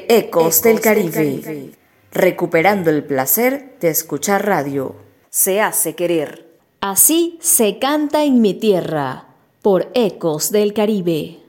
Ecos del Caribe, recuperando el placer de escuchar radio. Se hace querer. Así se canta en mi tierra, por Ecos del Caribe.